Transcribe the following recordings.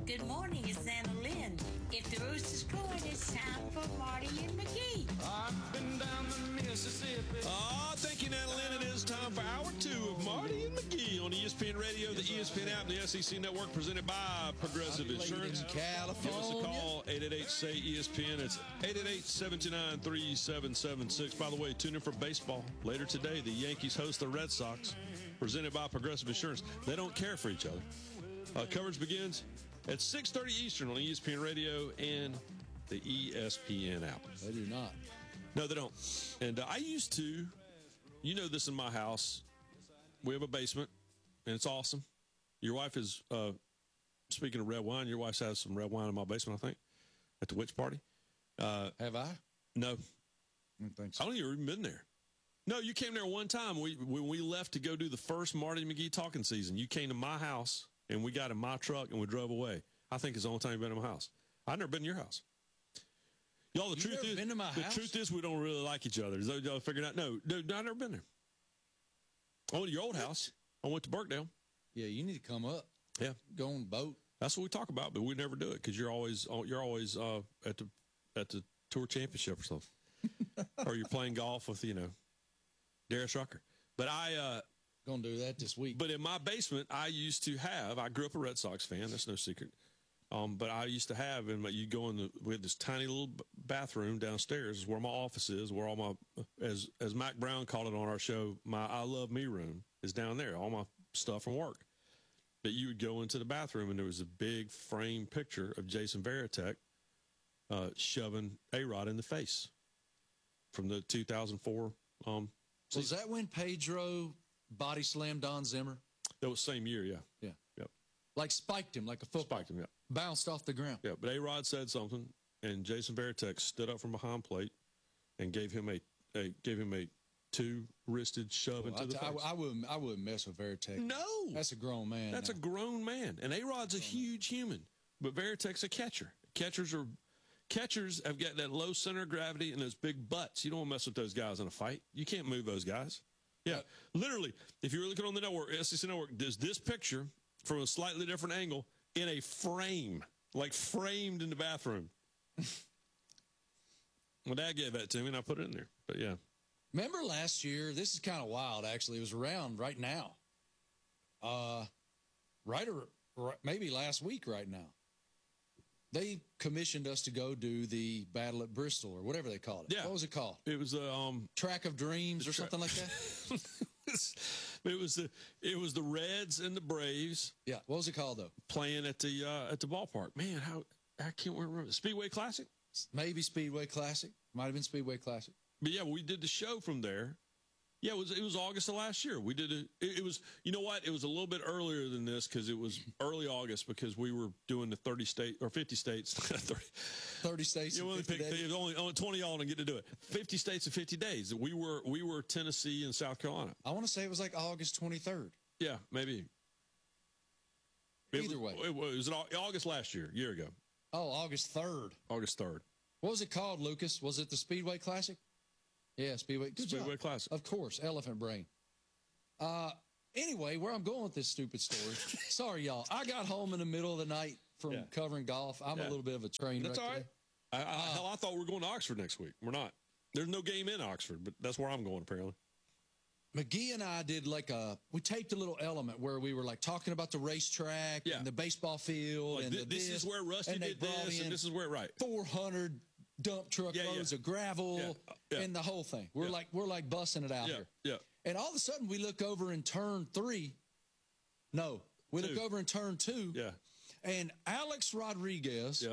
Good morning, it's Anna Lynn. If the rooster's crowing, it's time for Marty and McGee. I've been down the Mississippi. Thank you, Anna Lynn. It is time for Hour 2 of Marty and McGee on ESPN Radio, the ESPN app, and the SEC Network, presented by Progressive Insurance. California. Give us a call, 888-SAY-ESPN. It's 888-729-3776. By the way, tune in for baseball. Later today, the Yankees host the Red Sox, presented by Progressive Insurance. They don't care for each other. Coverage begins at 6:30 Eastern on ESPN Radio and the ESPN app. They do not. No, they don't. And I used to, you know this in my house, we have a basement, and it's awesome. Your wife is, speaking of red wine, your wife has some red wine in my basement, I think, at the witch party. Have I? No. I don't think so. I don't even been there. No, you came there one time. When we left to go do the first Marty McGee talking season, you came to my house, and we got in my truck, and we drove away. I think it's the only time you've been in my house. I've never been to your house. Y'all, the truth is we don't really like each other. Y'all figured out? No, I've never been there. I went to your old house. I went to Burkdale. Yeah, you need to come up. Yeah, go on the boat. That's what we talk about, but we never do it because you're always at the tour championship or something, or you're playing golf with Darius Rucker. But gonna do that this week. But in my basement, I grew up a Red Sox fan. That's no secret. But I used to have, and you go we had this tiny little bathroom downstairs, is where my office is, where all my, as Mac Brown called it on our show, my I Love Me room is down there, all my stuff from work. But you would go into the bathroom, and there was a big frame picture of Jason Varitek shoving A-Rod in the face from the 2004 Was that when Pedro body slammed Don Zimmer? That was same year, yeah. Yeah. Yep. Like spiked him like a football. Spiked him, yeah. Bounced off the ground. Yeah, but A-Rod said something, and Jason Varitek stood up from behind plate and gave him a two-wristed shove into the face. I wouldn't mess with Varitek. No. That's a grown man. That's a grown man. And A-Rod's a huge human, but Varitek's a catcher. Catchers have got that low center of gravity and those big butts. You don't want to mess with those guys in a fight. You can't move those guys. Yeah, literally, if you're looking on the network, SEC Network, there's this picture from a slightly different angle in a frame, like framed in the bathroom. My dad gave that to me, and I put it in there. But, yeah. Remember last year? This is kind of wild, actually. It was around right now. Maybe last week right now. They commissioned us to go do the Battle at Bristol or whatever they called it. Yeah. What was it called? It was Track of Dreams or something like that? It was the Reds and the Braves. Yeah. What was it called, though? Playing at the ballpark. Man, I can't remember. Speedway Classic? Maybe Speedway Classic. Might have been Speedway Classic. But, yeah, we did the show from there. Yeah, it was August of last year. We did it was, you know what? It was a little bit earlier than this because it was early August because we were doing the 30 states or 50 states. 30 states. You only picked only 20 y'all didn't get to do it. 50 states in 50 days. We were Tennessee and South Carolina. I want to say it was like August 23rd. Yeah, maybe. Either way. It was August last year, a year ago. Oh, August 3rd. August 3rd. What was it called, Lucas? Was it the Speedway Classic? Yeah, Speedway. Good Speedway job. Classic. Of course, elephant brain. Anyway, where I'm going with this stupid story. Sorry, y'all. I got home in the middle of the night from covering golf. I'm a little bit of a train wreck. That's all right. I thought we were going to Oxford next week. We're not. There's no game in Oxford, but that's where I'm going, apparently. McGee and I did we taped a little element where we were like talking about the racetrack and the baseball field. Like and this is where Rusty did this, and this is where, right. 400 dump truck loads of gravel and the whole thing. We're like bussing it out here. Yeah. And all of a sudden we look over in turn 3. No, we look over in turn 2. Yeah. And Alex Rodriguez,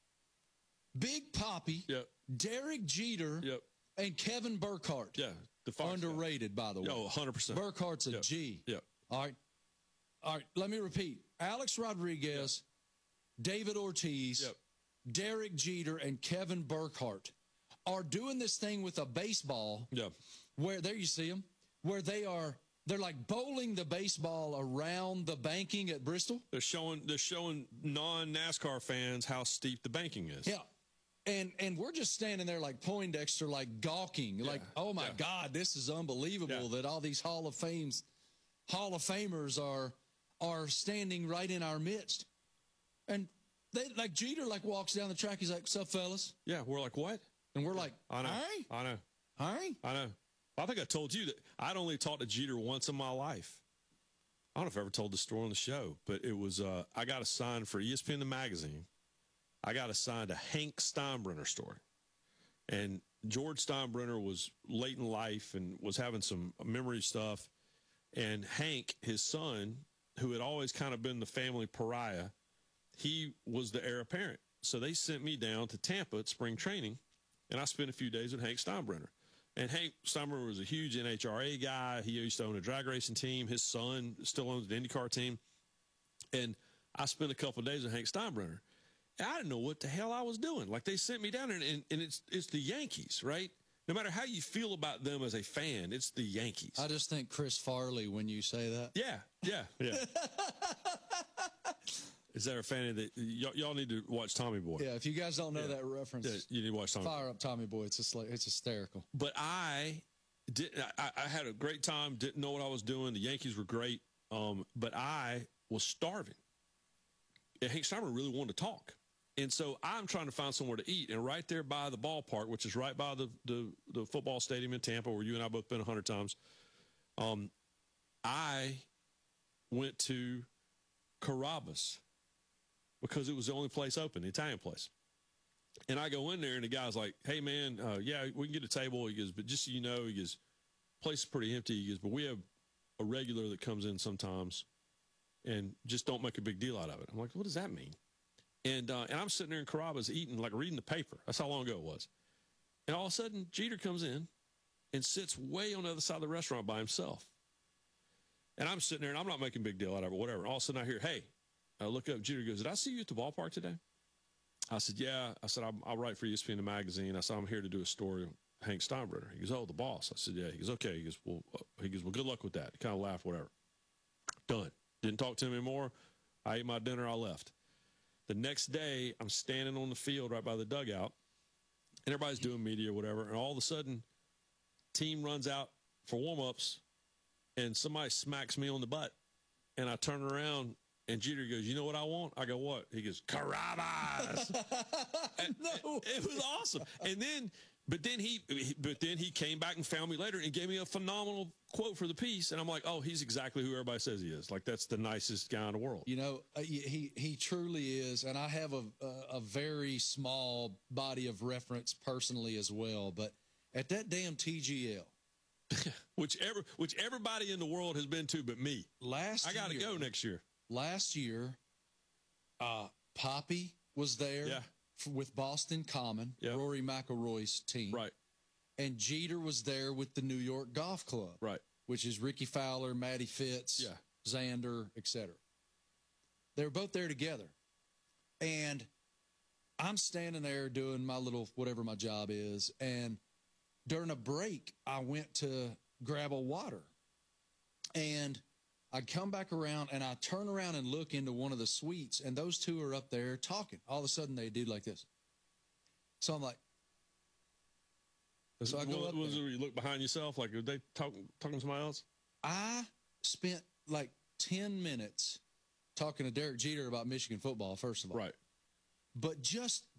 Big Papi, Derek Jeter, and Kevin Burkhardt. Yeah. The underrated, by the way. Oh, 100%. Burkhardt's a G. Yeah. All right. Let me repeat. Alex Rodriguez, David Ortiz, Derek Jeter, and Kevin Burkhardt are doing this thing with a baseball. Yeah. Where there you see them, where they're like bowling the baseball around the banking at Bristol. They're showing non-NASCAR fans how steep the banking is. Yeah. And we're just standing there like Poindexter, like gawking, like, oh my God, this is unbelievable that all these Hall of Famers are standing right in our midst. And They like Jeter like walks down the track. He's like, "What's up, fellas?" Yeah, we're like, what? And we're like, I know. "Hey, I know. hey." I know. I think I told you that I'd only talked to Jeter once in my life. I don't know if I ever told the story on the show, but it was I got assigned for ESPN the magazine. I got assigned a Hank Steinbrenner story. And George Steinbrenner was late in life and was having some memory stuff. And Hank, his son, who had always kind of been the family pariah, he was the heir apparent. So they sent me down to Tampa at spring training, and I spent a few days with Hank Steinbrenner. And Hank Steinbrenner was a huge NHRA guy. He used to own a drag racing team. His son still owns the IndyCar team. And I spent a couple of days with Hank Steinbrenner. And I didn't know what the hell I was doing. Like, they sent me down there, and it's the Yankees, right? No matter how you feel about them as a fan, it's the Yankees. I just think Chris Farley when you say that. Yeah. Is there a fan of that? Y'all need to watch Tommy Boy. Yeah, if you guys don't know that reference, Yeah, you need to watch Tommy Boy. fire up Tommy Boy. It's hysterical. But I had a great time, didn't know what I was doing. The Yankees were great, but I was starving. And Hank Steinbrenner really wanted to talk. And so I'm trying to find somewhere to eat. And right there by the ballpark, which is right by the football stadium in Tampa, where you and I both been 100 times, I went to Carrabba's because it was the only place open, the Italian place. And I go in there, and the guy's like, "Hey, man, yeah, we can get a table." He goes, "But just so you know," he goes, "place is pretty empty." He goes, "But we have a regular that comes in sometimes, and just don't make a big deal out of it." I'm like, "What does that mean?" And I'm sitting there in Carrabba's eating, like reading the paper. That's how long ago it was. And all of a sudden, Jeter comes in and sits way on the other side of the restaurant by himself. And I'm sitting there, and I'm not making a big deal out of it, whatever. And all of a sudden, I hear, "Hey," I look up. Jeter goes, "Did I see you at the ballpark today?" I said, "Yeah." I said, "I'll write for ESPN the magazine." I said, "I'm here to do a story on Hank Steinbrenner." He goes, "Oh, the boss." I said, "Yeah." He goes, "Okay." He goes, well, good luck with that." He kind of laughed, whatever. Done. Didn't talk to him anymore. I ate my dinner. I left. The next day, I'm standing on the field right by the dugout, and everybody's doing media or whatever, and all of a sudden, team runs out for warm-ups, and somebody smacks me on the butt, and I turn around, and Jeter goes, "You know what I want?" I go, "What?" He goes, "Carrabba's." No. It was awesome. And then, but then he came back and found me later and gave me a phenomenal quote for the piece. And I'm like, "Oh, he's exactly who everybody says he is. Like, that's the nicest guy in the world." You know, he truly is. And I have a very small body of reference personally as well. But at that damn TGL, which everybody in the world has been to but me. I got to go next year. Last year, Poppy was there with Boston Common, Rory McIlroy's team. Right. And Jeter was there with the New York Golf Club. Right. Which is Ricky Fowler, Matty Fitz, Xander, etc. They were both there together. And I'm standing there doing my little, whatever my job is. And during a break, I went to grab a water. And I come back around, and I turn around and look into one of the suites, and those two are up there talking. All of a sudden, they do like this. So I'm like, so I go up there. You look behind yourself, like, are they talking to somebody else? I spent like 10 minutes talking to Derek Jeter about Michigan football, first of all. Right. But just